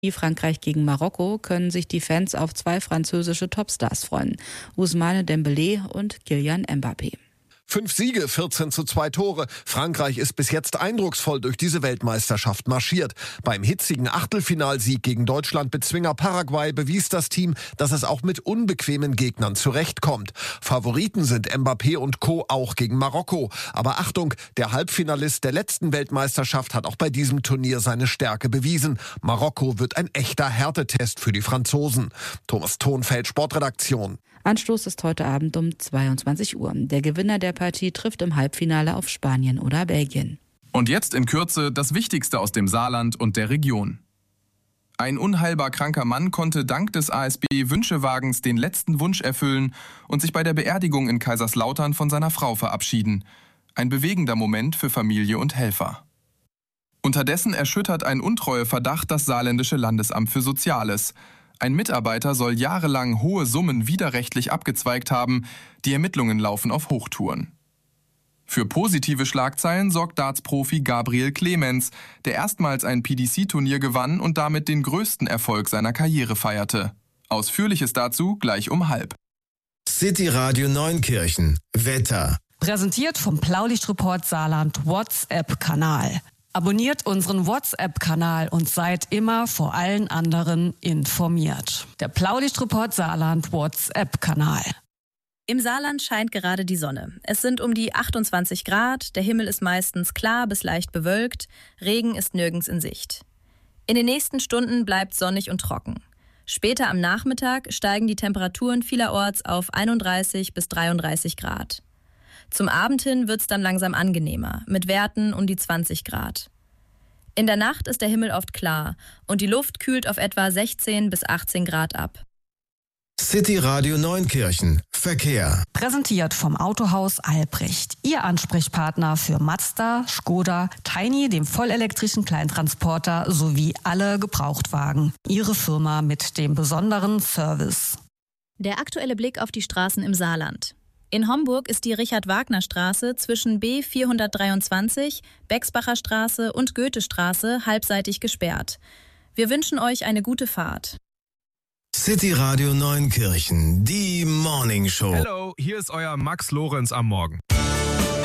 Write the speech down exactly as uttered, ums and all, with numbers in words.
Wie Frankreich gegen Marokko können sich die Fans auf zwei französische Topstars freuen. Ousmane Dembélé und Kylian Mbappé. Fünf Siege, vierzehn zu zwei Tore. Frankreich ist bis jetzt eindrucksvoll durch diese Weltmeisterschaft marschiert. Beim hitzigen Achtelfinalsieg gegen Deutschland-Bezwinger Paraguay bewies das Team, dass es auch mit unbequemen Gegnern zurechtkommt. Favoriten sind Mbappé und Co. auch gegen Marokko. Aber Achtung, der Halbfinalist der letzten Weltmeisterschaft hat auch bei diesem Turnier seine Stärke bewiesen. Marokko wird ein echter Härtetest für die Franzosen. Thomas Thonfeld, Sportredaktion. Anstoß ist heute Abend um zweiundzwanzig Uhr. Der Gewinner der Partie trifft im Halbfinale auf Spanien oder Belgien. Und jetzt in Kürze das Wichtigste aus dem Saarland und der Region. Ein unheilbar kranker Mann konnte dank des A S B-Wünschewagens den letzten Wunsch erfüllen und sich bei der Beerdigung in Kaiserslautern von seiner Frau verabschieden. Ein bewegender Moment für Familie und Helfer. Unterdessen erschüttert ein Untreueverdacht das saarländische Landesamt für Soziales. Ein Mitarbeiter soll jahrelang hohe Summen widerrechtlich abgezweigt haben. Die Ermittlungen laufen auf Hochtouren. Für positive Schlagzeilen sorgt Darts-Profi Gabriel Clemens, der erstmals ein P D C-Turnier gewann und damit den größten Erfolg seiner Karriere feierte. Ausführliches dazu gleich um halb. City Radio Neunkirchen. Wetter. Präsentiert vom Blaulichtreport Saarland WhatsApp-Kanal. Abonniert unseren WhatsApp-Kanal und seid immer vor allen anderen informiert. Der Blaulichtreport Saarland WhatsApp-Kanal. Im Saarland scheint gerade die Sonne. Es sind um die achtundzwanzig Grad, der Himmel ist meistens klar bis leicht bewölkt, Regen ist nirgends in Sicht. In den nächsten Stunden bleibt sonnig und trocken. Später am Nachmittag steigen die Temperaturen vielerorts auf einunddreißig bis dreiunddreißig Grad. Zum Abend hin wird es dann langsam angenehmer, mit Werten um die zwanzig Grad. In der Nacht ist der Himmel oft klar und die Luft kühlt auf etwa sechzehn bis achtzehn Grad ab. City Radio Neunkirchen. Verkehr. Präsentiert vom Autohaus Albrecht. Ihr Ansprechpartner für Mazda, Skoda, Tiny, dem vollelektrischen Kleintransporter sowie alle Gebrauchtwagen. Ihre Firma mit dem besonderen Service. Der aktuelle Blick auf die Straßen im Saarland. In Homburg ist die Richard-Wagner-Straße zwischen B vierhundertdreiundzwanzig, Bexbacher Straße und Goethestraße halbseitig gesperrt. Wir wünschen euch eine gute Fahrt. City Radio Neunkirchen, die Morning Show. Hallo, hier ist euer Max Lorenz am Morgen.